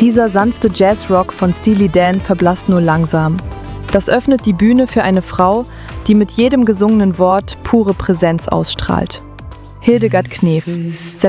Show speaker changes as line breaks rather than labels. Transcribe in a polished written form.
Dieser sanfte Jazzrock von Steely Dan verblasst nur langsam. Das öffnet die Bühne für eine Frau, die mit jedem gesungenen Wort pure Präsenz ausstrahlt. Hildegard Knef,